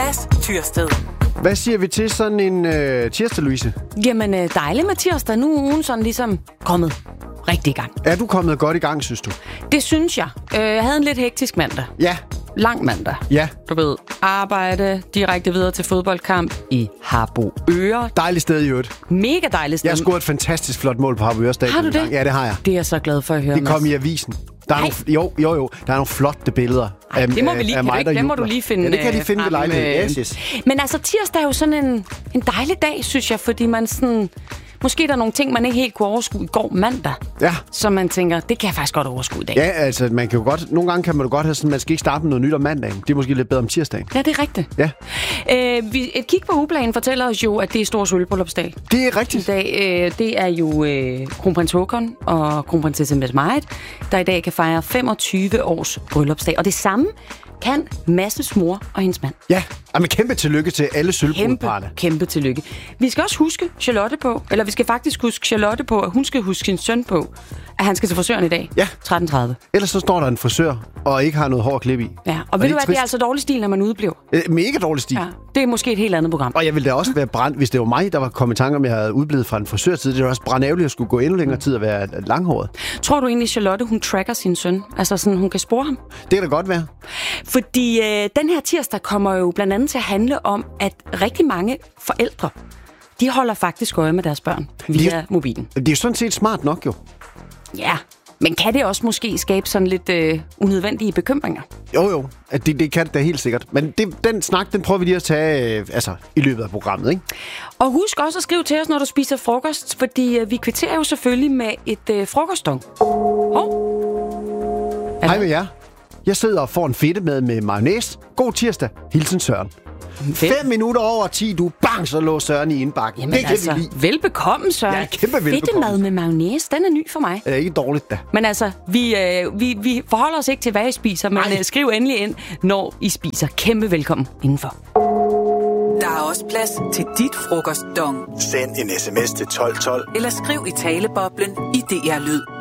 Mads Tyrsted. Hvad siger vi til sådan en tirsdag, Louise? Jamen, dejligt med tirsdag. Nu er ugen sådan ligesom kommet rigtig i gang. Er du kommet godt i gang, synes du? Det synes jeg. Jeg havde en lidt hektisk mandag. Ja. Lang mandag. Ja. Du ved, arbejde, direkte videre til fodboldkamp i Harboøre. Dejligt sted i øvrigt. Mega dejligt sted. Jeg har scoret et fantastisk flot mål på Harboøre Stadion. Har du det? Ja, det har jeg. Det er jeg så glad for at høre, Det kom i avisen. Der er nogle, der er nogle flotte billeder. Ej, det må vi lige. Det må du lige finde. Ja, det kan jeg lige finde ved lejligheden. Yes. Men altså, tirsdag er jo sådan en dejlig dag, synes jeg, fordi man sådan... Måske der er nogle ting, man ikke helt kunne overskue i går mandag. Ja. Så man tænker, det kan jeg faktisk godt overskue i dag. Ja, altså, man kan jo godt... Nogle gange kan man jo godt have sådan, man skal ikke starte med noget nyt om mandagen. Det er måske lidt bedre om tirsdagen. Ja, det er rigtigt. Ja. Et kig på ugeplanen fortæller os jo, at det er stor sølvbryllupsdag. Det er rigtigt. I dag, det er jo kronprins Håkon og kronprinsesse Mette-Marit, der i dag kan fejre 25 års bryllupsdag. Og det samme kan Masses mor og hendes mand. Ja, men kæmpe tillykke til alle sølvbrudparne. Kæmpe tillykke. Vi skal også huske Charlotte på, eller vi skal faktisk huske Charlotte på, at hun skal huske sin søn på, at han skal til frisøren i dag. Ja. 13.30. Ellers så står der en frisør, og ikke har noget hår at klippe i. Ja, og ved du hvad, det er altså dårlig stil, når man udbliver. Mega dårlig stil. Ja, det er måske et helt andet program. Og jeg ville da også være brændt, hvis det var mig, der var kommet i tanke om, jeg havde udblivet fra en frisørtid. Det var også brandærgerligt at skulle gå endnu længere tid og være langhåret. Tror du egentlig, Charlotte, hun tracker sin søn? Altså sådan, hun kan spore ham? Det kan da godt være. Fordi den her tirsdag kommer jo blandt andet til at handle om, at rigtig mange forældre, de holder faktisk øje med deres børn via mobilen. Det er jo sådan set smart nok, jo. Ja, men kan det også måske skabe sådan lidt unødvendige bekymringer? Jo, det kan det da helt sikkert. Men den snak, den prøver vi lige at tage i løbet af programmet, ikke? Og husk også at skrive til os, når du spiser frokost, fordi vi kvitterer jo selvfølgelig med et frokostdong. Hej med jer. Jeg sidder og får en fedtemad med mayonnaise. God tirsdag. Hilsen Søren. 5 minutter over 10, bang, så lå Søren i indbakken. Jamen det kan altså, vi lide. Velbekomme, Søren. Ja, kæmpe velbekomme. Fedtemad med mayonnaise, den er ny for mig. Det er ikke dårligt, da. Men altså, vi forholder os ikke til, hvad I spiser, men skriv endelig ind, når I spiser. Kæmpe velkommen indenfor. Der er også plads til dit frokostdong. Send en sms til 1212. Eller skriv i taleboblen i DR Lyd.